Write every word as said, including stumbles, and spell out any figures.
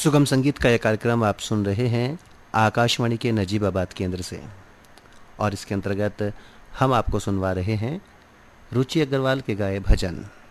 सुगम संगीत का यह कार्यक्रम आप सुन रहे हैं आकाशवाणी के नजीबाबाद केंद्र से, और इसके अंतर्गत हम आपको सुनवा रहे हैं रुचि अग्रवाल के गाए भजन।